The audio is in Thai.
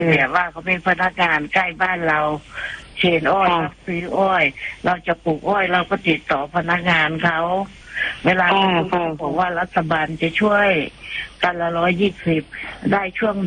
แบบว่าเขาเป็นพนักงานใกล้บ้านเราเชนอ้อยรับซื้ออ้อยเราจะปลูกอ้อยเราก็ติดต่อพนักงานเขาเวลาเขาบอกว่ารัฐบาลจะช่วยกันละ120ได้ช่วง